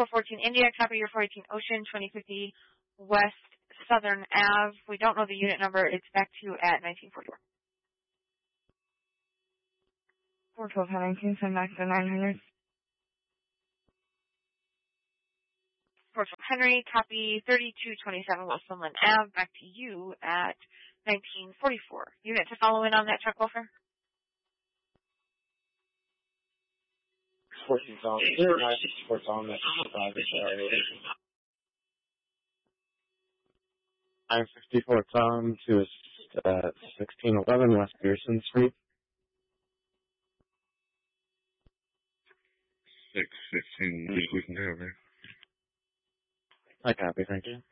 414 India, copy your 418 Ocean, 2050 West Southern Ave. We don't know the unit number. It's back to you at 1944. 412 Huntington, send back to 900. 412 Henry, copy 3227 West Sunland Ave, back to you at 1944. Unit to follow in on that, Chuck Wolfer? 14 Tom, 4 Tom, that's 5. I'm 54 Tom to 1611 West Pearson Street. 616, we can go over there. I copy, thank you.